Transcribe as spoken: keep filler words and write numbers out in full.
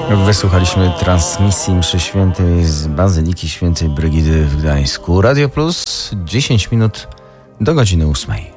Wysłuchaliśmy transmisji mszy świętej z Bazyliki Świętej Brygidy w Gdańsku. Radio Plus, dziesięć minut do godziny ósmej.